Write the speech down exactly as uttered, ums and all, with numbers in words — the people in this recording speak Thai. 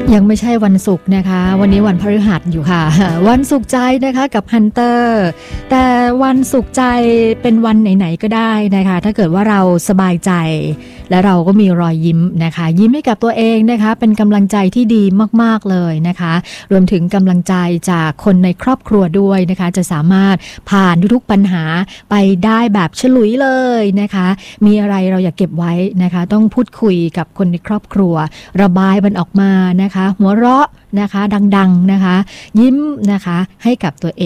ยังไม่ใช่วันศุกร์นะคะวันนี้วันพฤหัสอยู่ค่ะวันศุกร์ใจนะคะกับฮันเตอร์แต่วันศุกร์ใจเป็นวันไหนๆก็ได้นะคะถ้าเกิดว่าเราสบายใจและเราก็มีรอยยิ้มนะคะยิ้มให้กับตัวเองนะคะเป็นกำลังใจที่ดีมากๆเลยนะคะรวมถึงกำลังใจจากคนในครอบครัวด้วยนะคะจะสามารถผ่านทุกๆปัญหาไปได้แบบฉลุยเลยนะคะมีอะไรเราอย่าเก็บไว้นะคะต้องพูดคุยกับคนในครอบครัวระบายมันออกมานะคะหัวเราะนะคะดังๆนะคะยิ้มนะคะให้กับตัวเอง